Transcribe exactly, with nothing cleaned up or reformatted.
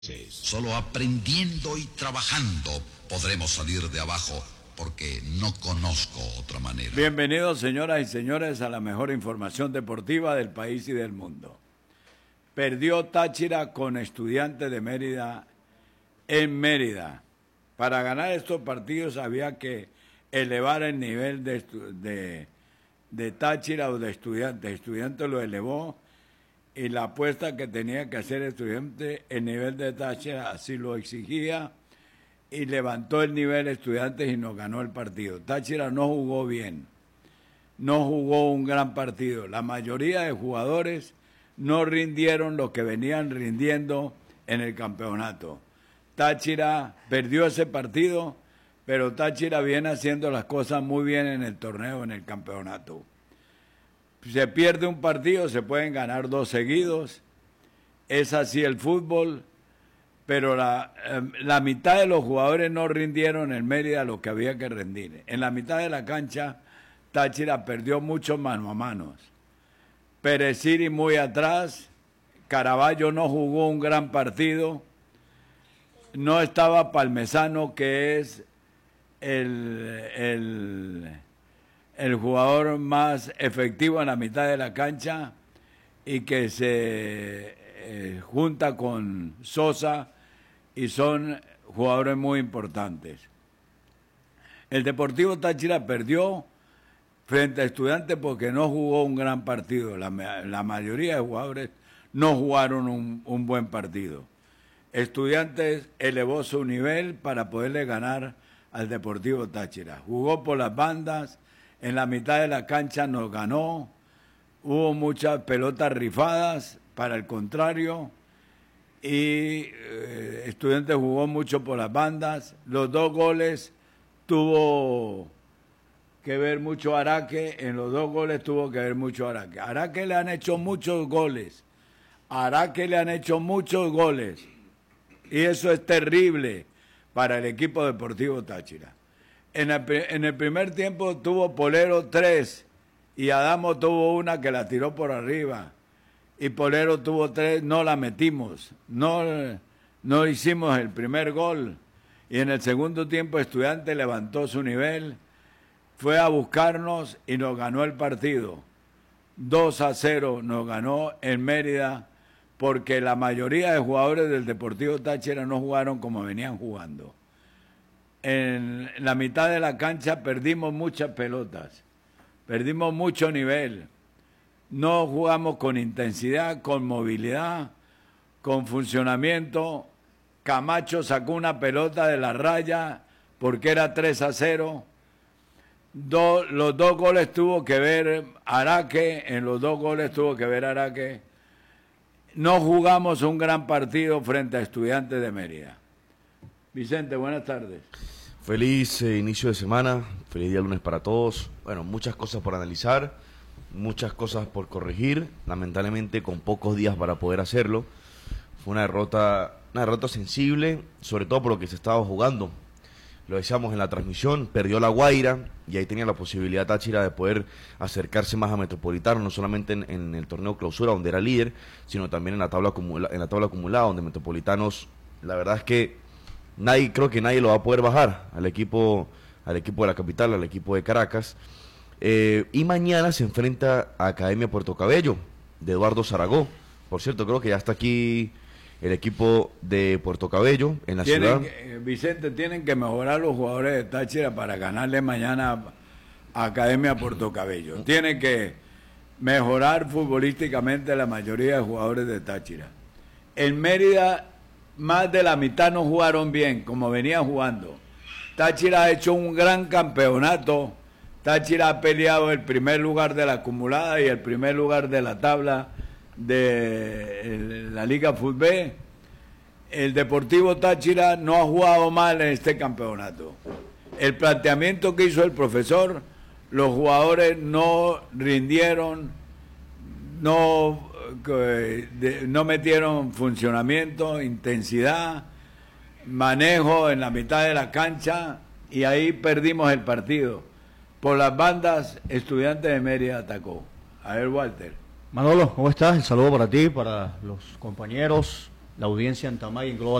Solo aprendiendo y trabajando podremos salir de abajo, porque no conozco otra manera. Bienvenidos, señoras y señores, a la mejor información deportiva del país y del mundo. Perdió Táchira con Estudiantes de Mérida en Mérida. Para ganar estos partidos había que elevar el nivel de, de, de Táchira o de Estudiantes. Estudiantes lo elevó y la apuesta que tenía que hacer Estudiantes, el nivel de Táchira así lo exigía, y levantó el nivel Estudiantes y nos ganó el partido. Táchira no jugó bien, no jugó un gran partido. La mayoría de jugadores no rindieron lo que venían rindiendo en el campeonato. Táchira perdió ese partido, pero Táchira viene haciendo las cosas muy bien en el torneo, en el campeonato. Se pierde un partido, se pueden ganar dos seguidos, es así el fútbol, pero la, la mitad de los jugadores no rindieron en Mérida lo que había que rendir. En la mitad de la cancha, Táchira perdió muchos mano a manos. Pereciri muy atrás, Caraballo no jugó un gran partido, no estaba Palmesano, que es el... el el jugador más efectivo en la mitad de la cancha y que se eh, junta con Sosa y son jugadores muy importantes. El Deportivo Táchira perdió frente a Estudiantes porque no jugó un gran partido. La, la mayoría de jugadores no jugaron un, un buen partido. Estudiantes elevó su nivel para poderle ganar al Deportivo Táchira. Jugó por las bandas. En la mitad de la cancha nos ganó, hubo muchas pelotas rifadas para el contrario y eh, Estudiantes jugó mucho por las bandas. Los dos goles tuvo que ver mucho Araque, en los dos goles tuvo que ver mucho Araque. A Araque le han hecho muchos goles, a Araque le han hecho muchos goles y eso es terrible para el equipo deportivo Táchira. En el, en el primer tiempo tuvo Polero tres y Adamo tuvo una que la tiró por arriba y Polero tuvo tres, no la metimos, no, no hicimos el primer gol y en el segundo tiempo Estudiantes levantó su nivel, fue a buscarnos y nos ganó el partido. dos a cero nos ganó en Mérida porque la mayoría de jugadores del Deportivo Táchira no jugaron como venían jugando. En la mitad de la cancha perdimos muchas pelotas, perdimos mucho nivel, no jugamos con intensidad, con movilidad, con funcionamiento. Camacho sacó una pelota de la raya porque era tres a cero. Do, los dos goles tuvo que ver Araque, en los dos goles tuvo que ver Araque. No jugamos un gran partido frente a Estudiantes de Mérida. Vicente, buenas tardes. Feliz eh, inicio de semana, feliz día lunes para todos. Bueno, muchas cosas por analizar, muchas cosas por corregir, lamentablemente con pocos días para poder hacerlo. Fue una derrota, una derrota sensible, sobre todo por lo que se estaba jugando. Lo decíamos en la transmisión, perdió la Guaira y ahí tenía la posibilidad Táchira de poder acercarse más a Metropolitano, no solamente en, en el torneo clausura donde era líder, sino también en la tabla acumula, en la tabla acumulada, donde Metropolitanos, la verdad es que Nadie, creo que nadie lo va a poder bajar al equipo, al equipo de la capital, al equipo de Caracas. Eh, y mañana se enfrenta a Academia Puerto Cabello, de Eduardo Zaragoza. Por cierto, creo que ya está aquí el equipo de Puerto Cabello en la tienen ciudad. Que, Vicente, tienen que mejorar los jugadores de Táchira para ganarle mañana a Academia Puerto Cabello. Tienen que mejorar futbolísticamente la mayoría de jugadores de Táchira. En Mérida, más de la mitad no jugaron bien, como venían jugando. Táchira ha hecho un gran campeonato. Táchira ha peleado el primer lugar de la acumulada y el primer lugar de la tabla de la Liga Fútbol. El Deportivo Táchira no ha jugado mal en este campeonato. El planteamiento que hizo el profesor, los jugadores no rindieron, no... De, no metieron funcionamiento, intensidad, manejo en la mitad de la cancha y ahí perdimos el partido. Por las bandas, Estudiantes de Mérida atacó. A ver, Walter. Manolo, ¿cómo estás? El saludo para ti, para los compañeros la audiencia en Tamay en Global